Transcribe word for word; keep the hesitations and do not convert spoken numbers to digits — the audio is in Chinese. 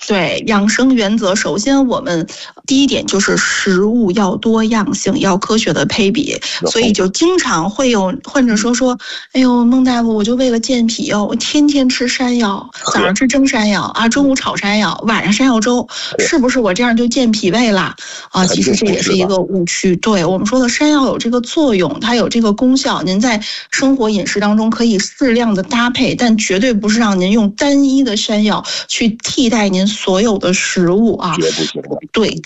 对，养生原则，首先我们第一点就是食物要多样性，要科学的配比，所以就经常会有患者说说，哎呦，孟大夫，我就为了健脾哦，我天天吃山药，早上吃蒸山药啊，中午炒山药，晚上山药粥，是不是我这样就健脾胃啦？啊，其实这也是一个误区。对，我们说的山药有这个作用，它有这个功效，您在生活饮食当中可以适量的搭配，但绝对不是让您用单一的山药去替代您所有的食物啊。 绝不行的。 对。